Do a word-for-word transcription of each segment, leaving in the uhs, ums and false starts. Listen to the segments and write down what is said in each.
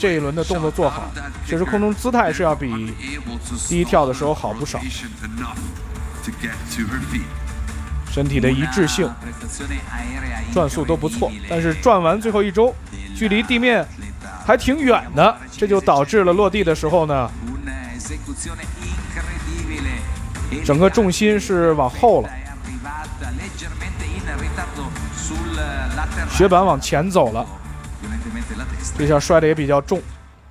这一轮的动作做好，其实空中姿态是要比第一跳的时候好不少。身体的一致性、转速都不错，但是转完最后一周，距离地面还挺远的，这就导致了落地的时候呢，整个重心是往后了，雪板往前走了，这下摔的也比较重。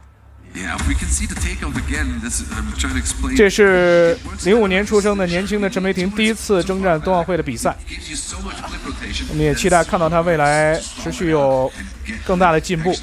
这是零五年出生的年轻的陈梅婷第一次征战冬奥会的比赛，我们也期待看到她未来持续有更大的进步。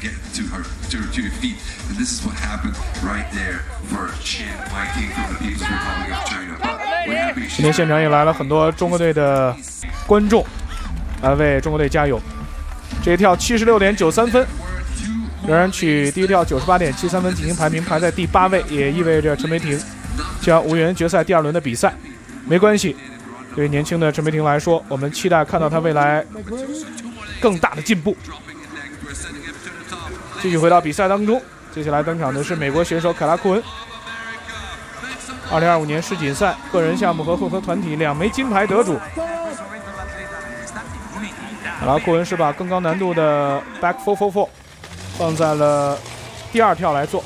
今天现场也来了很多中国队的观众，来为中国队加油。这一跳七十六点九三分。仍然取第一跳九十八点七三分进行排名，排在第八位，也意味着陈梅婷将无缘决赛第二轮的比赛。没关系，对于年轻的陈梅婷来说，我们期待看到她未来更大的进步。继续回到比赛当中，接下来登场的是美国选手凯拉库恩。二零二五年世锦赛个人项目和混合团体两枚金牌得主。凯拉库恩是把更高难度的 back four four four放在了第二跳来做。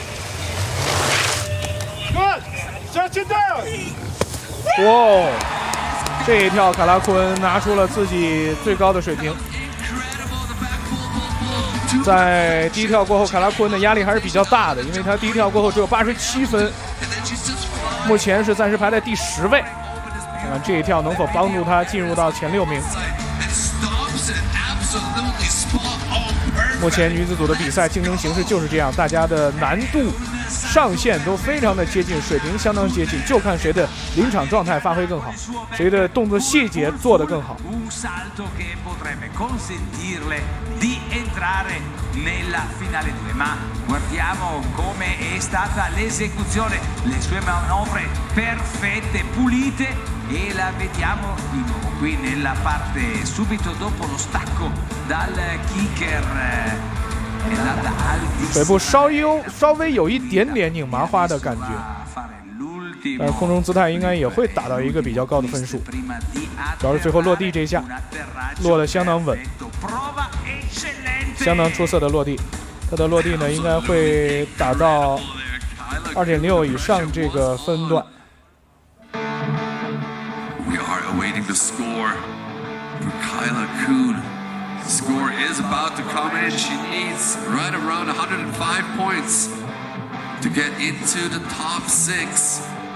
哇，这一跳卡拉库恩拿出了自己最高的水平。在第一跳过后，卡拉库恩的压力还是比较大的，因为他第一跳过后只有八十七分，目前是暂时排在第十位。看这一跳能否帮助他进入到前六名。目前女子组的比赛竞争形势就是这样，大家的难度上限都非常的接近，水平相当接近，就看谁的临场状态发挥更好，谁的动作细节做得更好。 nella finale due, ma guardiamo come è stata l'esecuzione, le sue manovre perfette, pulite, e la vediamo di nuovo qui nella parte subito dopo lo stacco dal kicker. 腿部稍优稍微有一点点拧麻花的感觉，但是空中姿态应该也会打到一个比较高的分数，主要是最后落地这一下落得相当稳，相当出色的落地。他的落地呢应该会打到 二点六 以上这个分段。 We are awaiting the score for Kyla Kuhn. The score is about to come in. She needs right around one hundred five points to get into the top six.